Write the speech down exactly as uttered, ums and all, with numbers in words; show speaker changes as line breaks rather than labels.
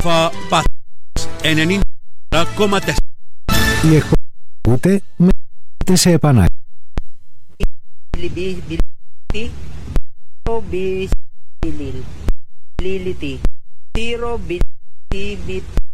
ενενήντα κόμμα τέσσερα.
Η εκπομπή ακούτε με σε επανάληψη.
Zero